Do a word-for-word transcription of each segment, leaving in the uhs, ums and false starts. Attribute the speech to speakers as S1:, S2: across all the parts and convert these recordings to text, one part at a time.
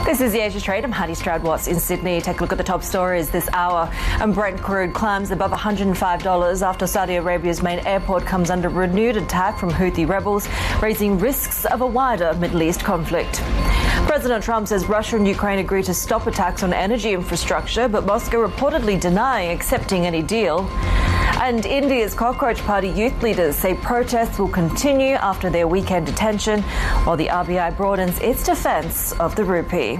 S1: This is the Asia Trade. I'm Hadi Stroud-Watts in Sydney. Take a look at the top stories this hour. And Brent crude climbs above one hundred five dollars after Saudi Arabia's main airport comes under renewed attack from Houthi rebels, raising risks of a wider Middle East conflict. President Trump says Russia and Ukraine agreed to stop attacks on energy infrastructure, but Moscow reportedly denying accepting any deal. And India's Cockroach Party youth leaders say protests will continue after their weekend detention, while the R B I broadens its defence of the rupee.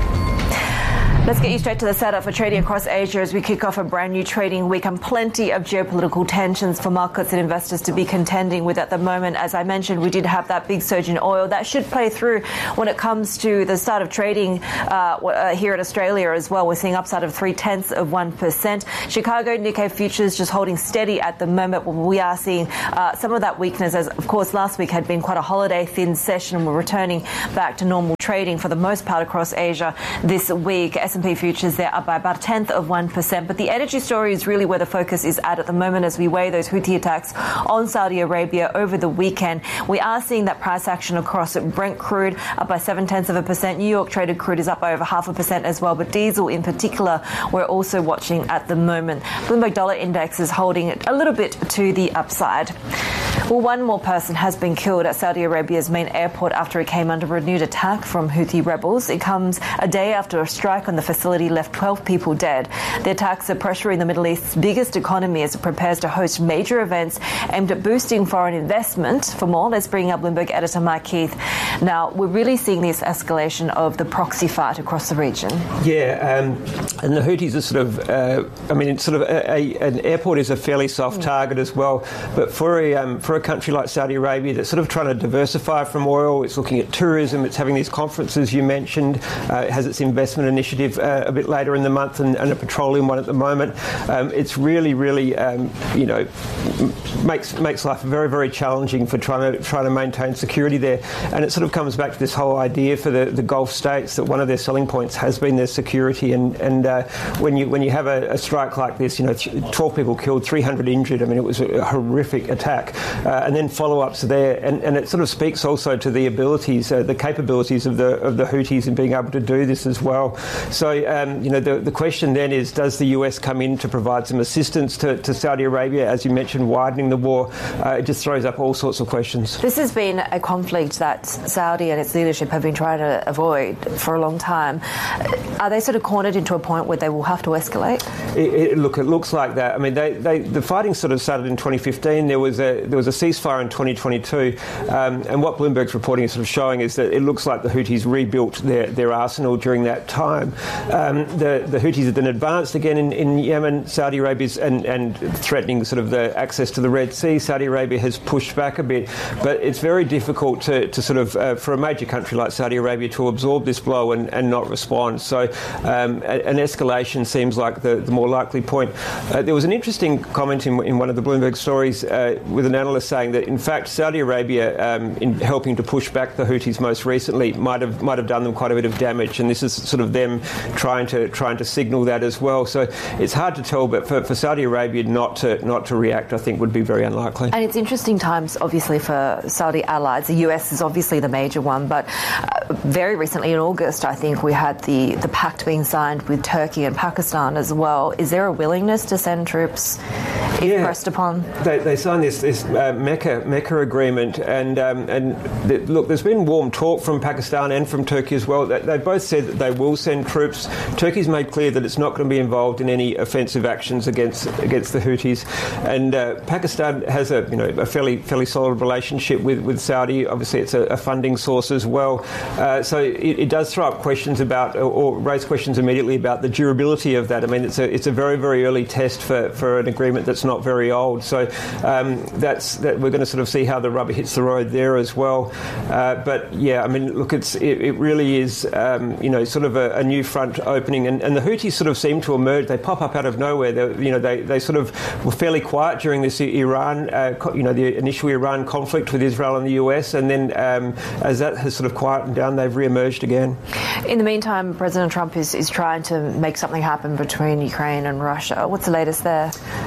S1: Let's get you straight to the setup for trading across Asia as we kick off a brand new trading week and plenty of geopolitical tensions for markets and investors to be contending with at the moment. As I mentioned, we did have that big surge in oil. That should play through when it comes to the start of trading uh, here in Australia as well. We're seeing upside of three-tenths of one percent. Chicago Nikkei futures just holding steady at the moment. We are seeing uh, some of that weakness as, of course, last week had been quite a holiday-thin session. We're returning back to normal trading for the most part across Asia this week. S and P futures, they're up by about a tenth of one percent. But the energy story is really where the focus is at at the moment as we weigh those Houthi attacks on Saudi Arabia over the weekend. We are seeing that price action across Brent crude up by seven tenths of a percent. New York traded crude is up by over half a percent as well. But diesel in particular, we're also watching at the moment. Bloomberg Dollar Index is holding it a little bit to the upside. Well, one more person has been killed at Saudi Arabia's main airport after it came under renewed attack from Houthi rebels. It comes a day after a strike on the facility left twelve people dead. The attacks are pressuring the Middle East's biggest economy as it prepares to host major events aimed at boosting foreign investment. For more, let's bring up Bloomberg editor Mike Keith. Now, we're really seeing this escalation of the proxy fight across the region.
S2: Yeah, um, and the Houthis are sort of, uh, I mean, it's sort of a, a, an airport is a fairly soft mm. target as well. But for a um, for a country like Saudi Arabia that's sort of trying to diversify from oil, it's looking at tourism, it's having these conferences you mentioned, uh, it has its investment initiative uh, a bit later in the month and, and a petroleum one at the moment. Um, it's really, really, um, you know, makes makes life very, very challenging for trying to trying to maintain security there. And it sort of comes back to this whole idea for the, the Gulf states that one of their selling points has been their security. And and uh, when you when you have a, a strike like this, you know, twelve people killed, three hundred injured. I mean, it was a horrific attack. Uh, and then follow-ups there, and, and it sort of speaks also to the abilities, uh, the capabilities of the of the Houthis in being able to do this as well. So, um, you know, the, the question then is, does the U S come in to provide some assistance to, to Saudi Arabia? As you mentioned, widening the war, uh, it just throws up all sorts of questions.
S1: This has been a conflict that Saudi and its leadership have been trying to avoid for a long time. Are they sort of cornered into a point where they will have to escalate?
S2: It, it, look, it looks like that. I mean, they, they, the fighting sort of started in twenty fifteen. There was a there was a ceasefire in twenty twenty-two, um, and what Bloomberg's reporting is sort of showing is that it looks like the Houthis rebuilt their, their arsenal during that time. Um, the, the Houthis have then advanced again in, in Yemen. Saudi Arabia's and, and threatening sort of the access to the Red Sea. Saudi Arabia has pushed back a bit, but it's very difficult to, to sort of uh, for a major country like Saudi Arabia to absorb this blow and, and not respond. So um, an escalation seems like the, the more likely point. Uh, there was an interesting comment in, in one of the Bloomberg stories uh, with an analyst saying that, in fact, Saudi Arabia, um, in helping to push back the Houthis most recently, might have might have done them quite a bit of damage, and this is sort of them trying to trying to signal that as well. So it's hard to tell, but for, for Saudi Arabia not to not to react, I think, would be very unlikely.
S1: And it's interesting times, obviously, for Saudi allies. The U S is obviously the major one, but uh, very recently in August, I think we had the the pact being signed with Turkey and Pakistan as well. Is there a willingness to send troops if
S2: yeah,
S1: pressed upon?
S2: They, they signed this this uh, Mecca Mecca agreement, and um, and the, look, there's been warm talk from Pakistan and from Turkey as well. They, they both said that they will send troops. Turkey's made clear that it's not going to be involved in any offensive actions against against the Houthis, and uh, Pakistan has a you know a fairly fairly solid relationship with, with Saudi. Obviously, it's a, a funding source as well. Uh, so it, it does throw up questions about or, or raise questions immediately about the durability of that. I mean, it's a it's a very very early test for, for an agreement that's not very old. So um, that's that we're going to sort of see how the rubber hits the road there as well. Uh, but yeah, I mean, look, it's it, it really is um, you know sort of a, a new front opening, and, and the Houthis sort of seem to emerge. They pop up out of nowhere. They, you know, they they sort of were fairly quiet during this Iran, uh, you know, the initial Iran conflict with Israel and the U S, and then um, as that has sort of quietened down, they've re-emerged again.
S1: In the meantime, President Trump is, is trying to make something happen between Ukraine and Russia. What's the latest there?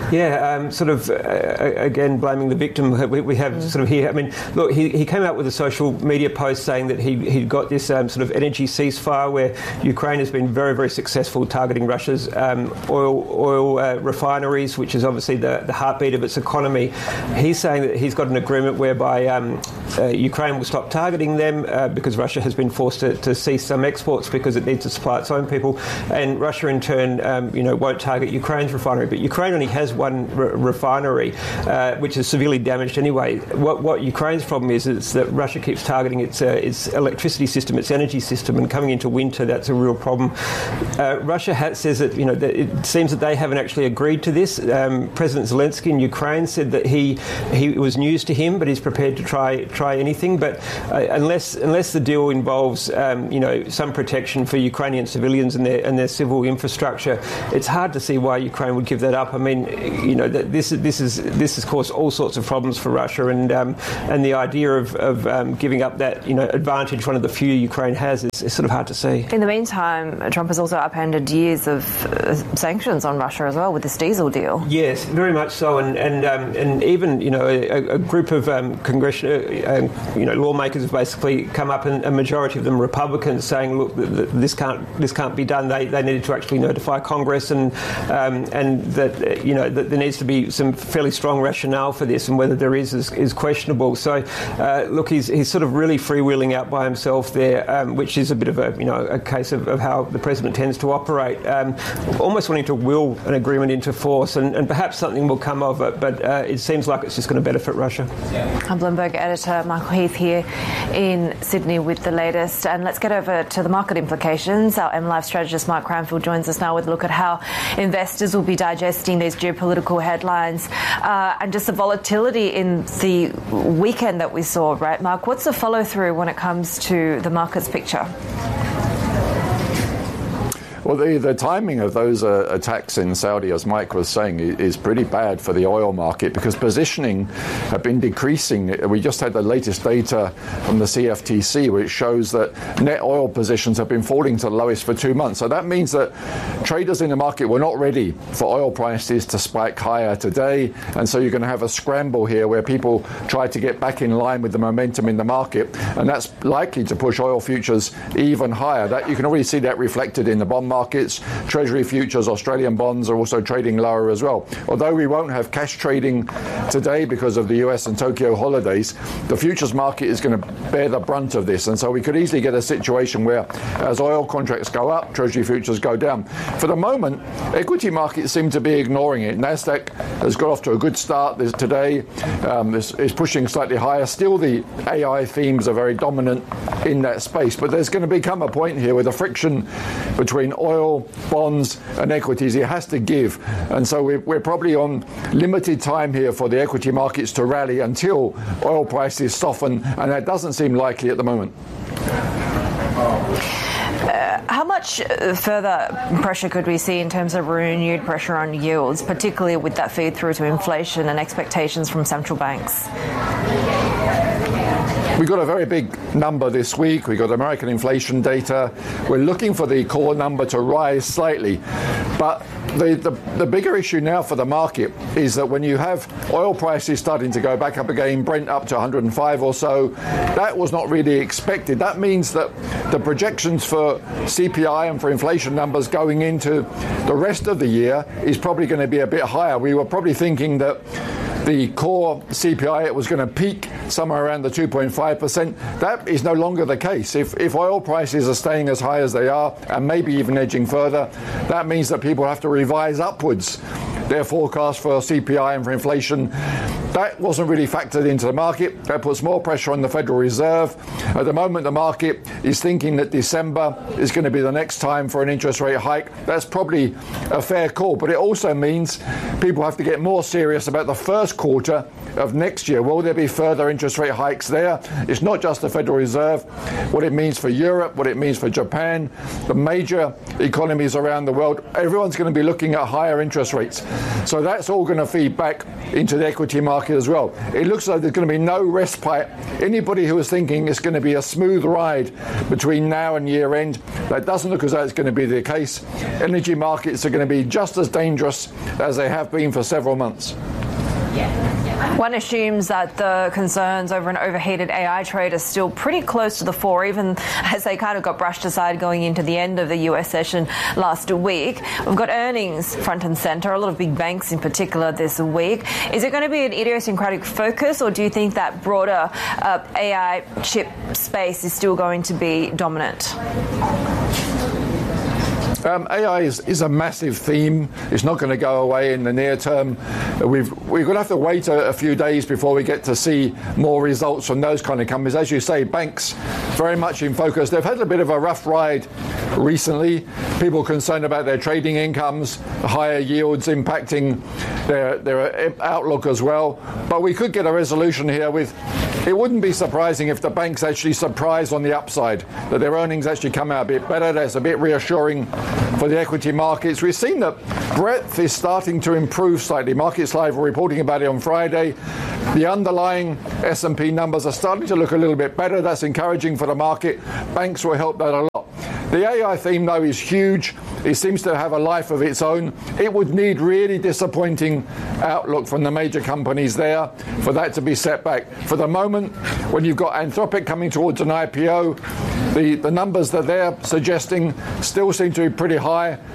S2: Yeah, um, sort of, uh, again, blaming the victim. We, we have mm. sort of here, I mean, look, he, he came out with a social media post saying that he, he'd got this um, sort of energy ceasefire where Ukraine has been very, very successful targeting Russia's um, oil oil uh, refineries, which is obviously the, the heartbeat of its economy. He's saying that he's got an agreement whereby um, uh, Ukraine will stop targeting them uh, because Russia has been forced to, to cease some exports because it needs to supply its own people, and Russia in turn, um, you know, won't target Ukraine's refinery. But Ukraine only has one re- refinery, uh, which is severely damaged anyway. What, what Ukraine's problem is is that Russia keeps targeting its uh, its electricity system, its energy system, and coming into winter, that's a real problem. Uh, Russia has, says that you know that it seems that they haven't actually agreed to this. Um, President Zelensky in Ukraine said that he he it was news to him, but he's prepared to try try anything. But uh, unless unless the deal involves um, you know some protection for Ukrainian civilians and their and their civil infrastructure, it's hard to see why Ukraine would give that up. I mean, you know, this is this is this has caused all sorts of problems for Russia, and um, and the idea of, of um, giving up that you know advantage, one of the few Ukraine has, is, is sort of hard to see.
S1: In the meantime, Trump has also upended years of uh, sanctions on Russia as well with this diesel deal.
S2: Yes, very much so, and and um, and even you know a, a group of um, congressional uh, you know lawmakers have basically come up, and a majority of them Republicans, saying, look, this can't this can't be done. They they needed to actually notify Congress, and um, and that you know that there needs to be some fairly strong rationale for this, and whether there is is, is questionable. So uh, look, he's he's sort of really freewheeling out by himself there, um, which is a bit of a you know a case of, of how the president tends to operate, um, almost wanting to will an agreement into force, and, and perhaps something will come of it, but uh, it seems like it's just going to benefit Russia.
S1: I'm Bloomberg editor Michael Heath here in Sydney with the latest, and let's get over to the market implications. Our M Live strategist Mike Cranfield joins us now with a look at how investors will be digesting these geopolitical headlines uh, and just the volatility in the weekend that we saw, right, Mark? What's the follow-through when it comes to the markets picture?
S3: Well, the, the timing of those uh, attacks in Saudi, as Mike was saying, is pretty bad for the oil market because positioning have been decreasing. We just had the latest data from the C F T C, which shows that net oil positions have been falling to the lowest for two months. So that means that traders in the market were not ready for oil prices to spike higher today. And so you're going to have a scramble here where people try to get back in line with the momentum in the market. And that's likely to push oil futures even higher. That you can already see that reflected in the bond market. Markets, Treasury futures, Australian bonds are also trading lower as well. Although we won't have cash trading today because of the U S and Tokyo holidays, the futures market is going to bear the brunt of this. And so we could easily get a situation where as oil contracts go up, Treasury futures go down. For the moment, equity markets seem to be ignoring it. Nasdaq has got off to a good start this, today. Um, this is pushing slightly higher. Still, the A I themes are very dominant in that space. But there's going to become a point here where the friction between oil, bonds and equities, it has to give. And so we're, we're probably on limited time here for the equity markets to rally until oil prices soften, and that doesn't seem likely at the moment.
S1: Uh, how much further pressure could we see in terms of renewed pressure on yields, particularly with that feed through to inflation and expectations from central banks?
S3: We got a very big number this week. We got American inflation data. We're looking for the core number to rise slightly. But the, the, the bigger issue now for the market is that when you have oil prices starting to go back up again, Brent up to one hundred and five or so, that was not really expected. That means that the projections for C P I and for inflation numbers going into the rest of the year is probably going to be a bit higher. We were probably thinking that the core C P I, it was going to peak somewhere around the two point five percent. That is no longer the case. If, if oil prices are staying as high as they are, and maybe even edging further, that means that people have to revise upwards their forecast for C P I and for inflation. That wasn't really factored into the market. That puts more pressure on the Federal Reserve. At the moment, the market is thinking that December is going to be the next time for an interest rate hike. That's probably a fair call, but it also means people have to get more serious about the first quarter of next year. Will there be further interest rate hikes there? It's not just the Federal Reserve. What it means for Europe, what it means for Japan, the major economies around the world, everyone's going to be looking at higher interest rates. So that's all going to feed back into the equity market as well. It looks like there's going to be no respite. Anybody who is thinking it's going to be a smooth ride between now and year end. That doesn't look as though it's going to be the case. Energy markets are going to be just as dangerous as they have been for several months.
S1: One assumes that the concerns over an overheated A I trade are still pretty close to the fore, even as they kind of got brushed aside going into the end of the U S session last week. We've got earnings front and centre, a lot of big banks in particular this week. Is it going to be an idiosyncratic focus, or do you think that broader uh, A I chip space is still going to be dominant?
S3: Um, A I is, is a massive theme. It's not going to go away in the near term. We've, we're going to have to wait a, a few days before we get to see more results from those kind of companies. As you say, banks very much in focus. They've had a bit of a rough ride recently. People concerned about their trading incomes, higher yields impacting their, their outlook as well. But we could get a resolution here with, it wouldn't be surprising if the banks actually surprise on the upside, that their earnings actually come out a bit better. That's a bit reassuring for the equity markets. We've seen that breadth is starting to improve slightly. Markets Live were reporting about it on Friday. The underlying S and P numbers are starting to look a little bit better. That's encouraging for the market. Banks will help that a lot. The A I theme, though, is huge. It seems to have a life of its own. It would need really disappointing outlook from the major companies there for that to be set back. For the moment, when you've got Anthropic coming towards an I P O, the, the numbers that they're suggesting still seem to be pretty high.